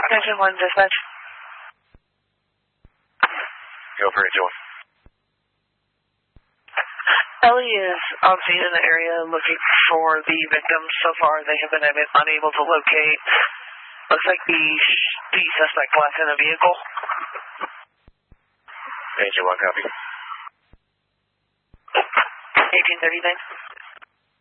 Attention 1 dispatch. Go for Angel 1. Ellie is on scene in the area looking for the victims. So far, they have been unable to locate. Looks like the suspect left in a vehicle. Angel 1, copy. 1839.